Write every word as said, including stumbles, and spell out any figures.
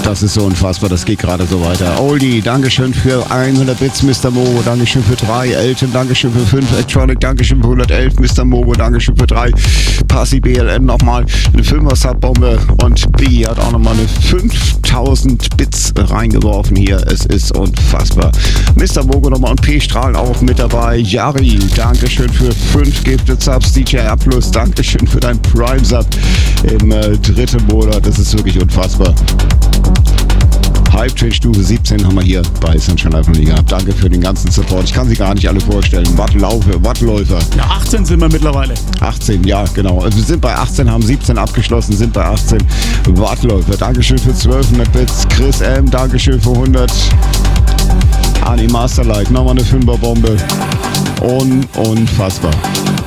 Das ist so unfassbar, das geht gerade so weiter. Oldie, Dankeschön für hundert Bits, Mister Mogo, Dankeschön für drei. Elton, Dankeschön für fünf. Electronic, Dankeschön für hundertelf. Mister Mogo, Dankeschön für drei. Passi B L N nochmal eine fünfer-Subbombe und B hat auch nochmal eine fünftausend Bits reingeworfen hier. Es ist unfassbar. Mister Mogo nochmal und P-Strahlen auch mit dabei. Jari, Dankeschön für fünf Gifted Subs. D J A Plus, Dankeschön für dein Prime-Sub im äh, dritten Monat. Das ist wirklich unfassbar. Hype Train Stufe siebzehn haben wir hier bei Sunshine Live und gehabt. Danke für den ganzen Support. Ich kann sie gar nicht alle vorstellen. Wattlaufe, Wattläufer. Ja, achtzehn sind wir mittlerweile. achtzehn, ja, genau. Also wir sind bei achtzehn, haben siebzehn abgeschlossen, sind bei achtzehn. Wattläufer. Dankeschön für zwölfhundert Bits. Chris M, Dankeschön für hundert. Ani Masterlight, nochmal eine Fünferbombe. Un unfassbar.